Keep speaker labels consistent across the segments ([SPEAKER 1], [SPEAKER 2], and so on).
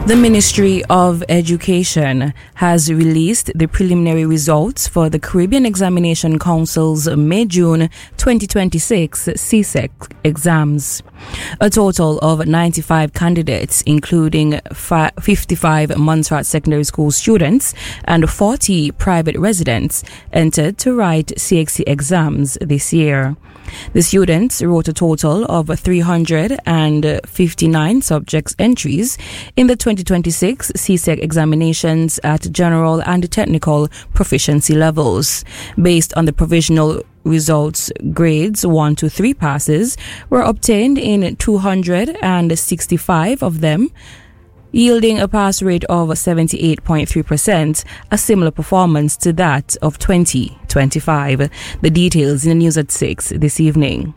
[SPEAKER 1] The Ministry of Education has released the preliminary results for the Caribbean Examination Council's May-June 2026 CSEC exams. A total of 95 candidates, including 55 Montserrat Secondary School students and 40 private residents, entered to write CXC exams this year. The students wrote a total of 359 subjects entries in the 2026 CSEC examinations at general and technical proficiency levels. Based on the provisional results, grades 1 to 3 passes were obtained in 265 of them, yielding a pass rate of 78.3%, a similar performance to that of 2025. The details in the news at 6 this evening.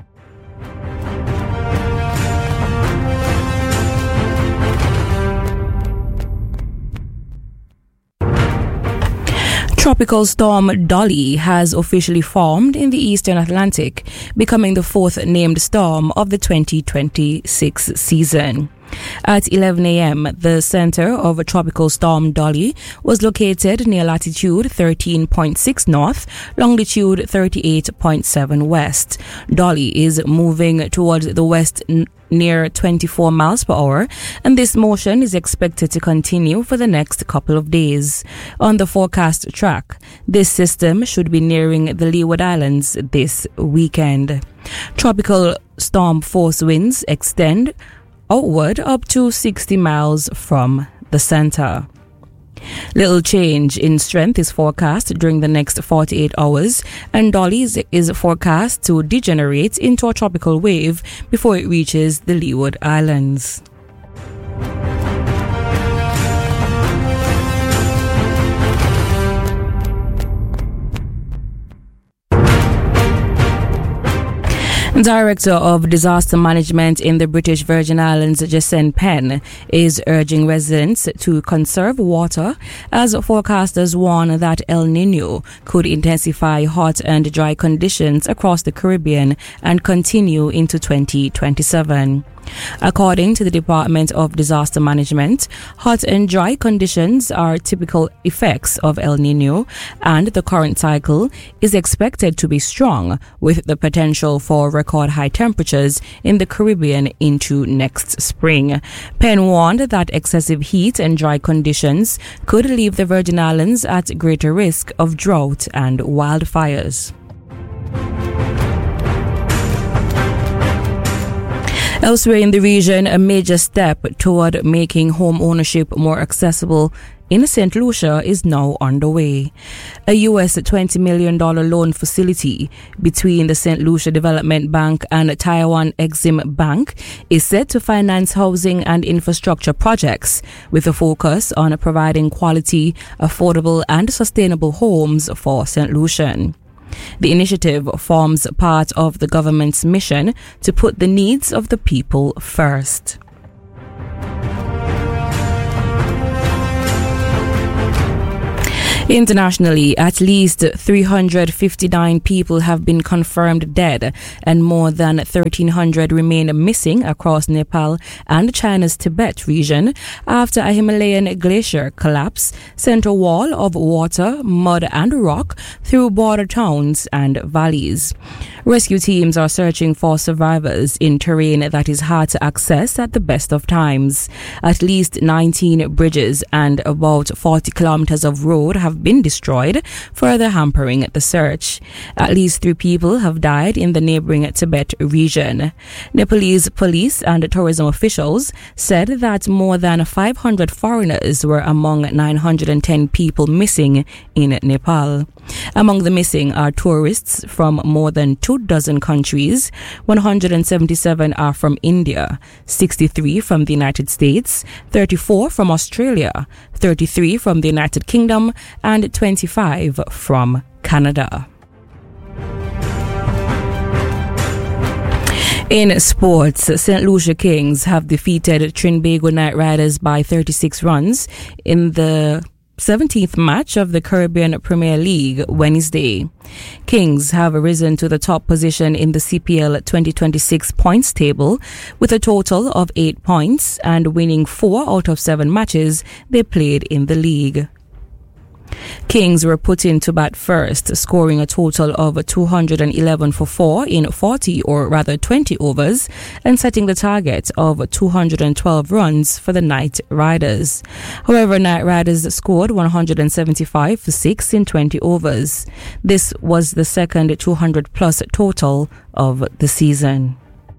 [SPEAKER 1] Tropical storm Dolly has officially formed in the Eastern Atlantic, becoming the 4th named storm of the 2026 season. At 11 a.m., the center of Tropical Storm Dolly was located near latitude 13.6 north, longitude 38.7 west. Dolly is moving towards the west near 24 miles per hour, and this motion is expected to continue for the next couple of days. On the forecast track, this system should be nearing the Leeward Islands this weekend. Tropical storm force winds extend outward up to 60 miles from the center. Little change in strength is forecast during the next 48 hours, and Dolly is forecast to degenerate into a tropical wave before it reaches the Leeward Islands. Director of Disaster Management in the British Virgin Islands, Jacinth Penn, is urging residents to conserve water as forecasters warn that El Niño could intensify hot and dry conditions across the Caribbean and continue into 2027. According to the Department of Disaster Management, hot and dry conditions are typical effects of El Niño, and the current cycle is expected to be strong, with the potential for record high temperatures in the Caribbean into next spring. Penn warned that excessive heat and dry conditions could leave the Virgin Islands at greater risk of drought and wildfires. Elsewhere in the region, a major step toward making home ownership more accessible in St. Lucia is now underway. A US $20 million loan facility between the St. Lucia Development Bank and Taiwan Exim Bank is set to finance housing and infrastructure projects with a focus on providing quality, affordable and sustainable homes for St. Lucian. The initiative forms part of the government's mission to put the needs of the people first. Internationally, at least 359 people have been confirmed dead and more than 1,300 remain missing across Nepal and China's Tibet region after a Himalayan glacier collapse sent a wall of water, mud and rock through border towns and valleys. Rescue teams are searching for survivors in terrain that is hard to access at the best of times. At least 19 bridges and about 40 kilometers of road have been destroyed, further hampering the search. At least 3 people have died in the neighboring Tibet region. Nepalese police and tourism officials said that more than 500 foreigners were among 910 people missing in Nepal. Among the missing are tourists from more than 24 countries. 177 are from India, 63 from the United States, 34 from Australia, 33 from the United Kingdom, and 25 from Canada. In sports, St. Lucia Kings have defeated Trinbago Knight Riders by 36 runs in the 17th match of the Caribbean Premier League Wednesday. Kings have risen to the top position in the CPL 2026 points table with a total of 8 points and winning 4 out of 7 matches they played in the league. Kings were put in to bat first, scoring a total of 211 for 4 in 20 overs and setting the target of 212 runs for the Knight Riders. However, Knight Riders scored 175 for 6 in 20 overs. This was the second 200-plus total of the season.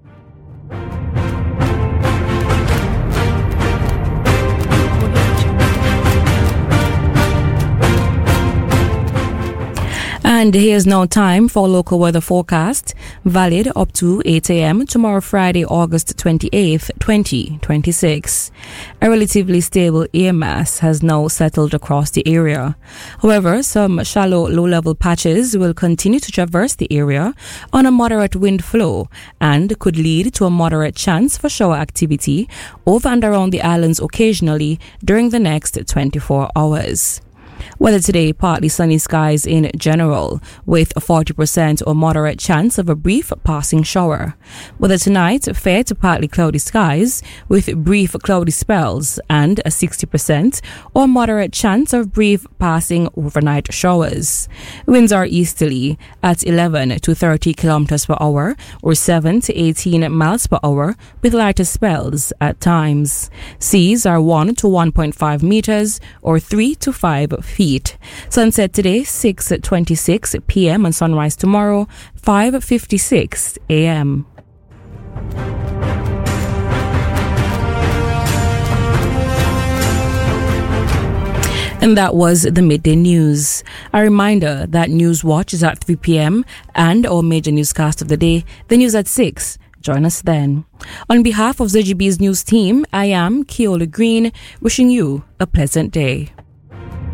[SPEAKER 1] And here's now time for local weather forecast, valid up to 8 a.m. tomorrow, Friday, August 28th, 2026. A relatively stable air mass has now settled across the area. However, some shallow low-level patches will continue to traverse the area on a moderate wind flow and could lead to a moderate chance for shower activity over and around the islands occasionally during the next 24 hours. Weather today, partly sunny skies in general, with a 40% or moderate chance of a brief passing shower. Weather tonight, fair to partly cloudy skies, with brief cloudy spells and a 60% or moderate chance of brief passing overnight showers. Winds are easterly at 11 to 30 kilometers per hour or 7 to 18 miles per hour, with lighter spells at times. Seas are 1 to 1.5 meters or 3 to 5 feet. Sunset today 6:26 p.m. and sunrise tomorrow 5:56 a.m. And that was the midday news. A reminder that News Watch is at 3 p.m. and our major newscast of the day, the news at 6. Join us then. On behalf of ZGB's news team, I am Keola Green, wishing you a pleasant day.